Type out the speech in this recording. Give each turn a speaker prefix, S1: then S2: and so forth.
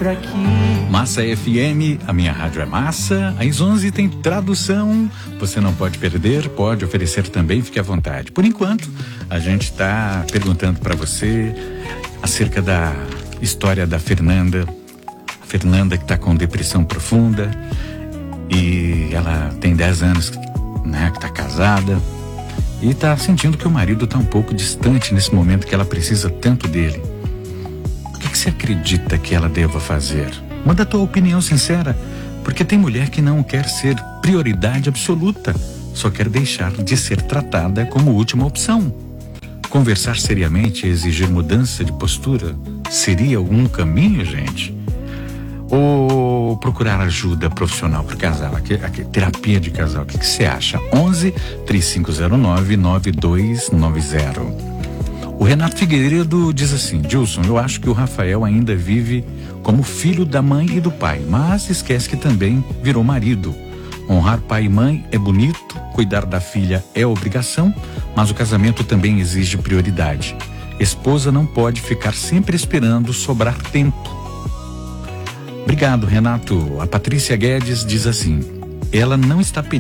S1: sempre aqui.
S2: Massa FM, a minha rádio é massa. Às 11 tem tradução. Você não pode perder, pode oferecer também, fique à vontade. Por enquanto, a gente está perguntando para você acerca da história da Fernanda. A Fernanda que está com depressão profunda e ela tem 10 anos, né, que está casada e está sentindo que o marido está um pouco distante nesse momento que ela precisa tanto dele. O que você acredita que ela deva fazer? Manda a tua opinião sincera, porque tem mulher que não quer ser prioridade absoluta, só quer deixar de ser tratada como última opção. Conversar seriamente e exigir mudança de postura seria um caminho, gente? Ou procurar ajuda profissional para o casal, terapia de casal? O que você acha? 11-3509-9290. O Renato Figueiredo diz assim: Dilson, eu acho que o Rafael ainda vive como filho da mãe e do pai, mas esquece que também virou marido. Honrar pai e mãe é bonito, cuidar da filha é obrigação, mas o casamento também exige prioridade. Esposa não pode ficar sempre esperando sobrar tempo. Obrigado, Renato. A Patrícia Guedes diz assim: ela não está pedindo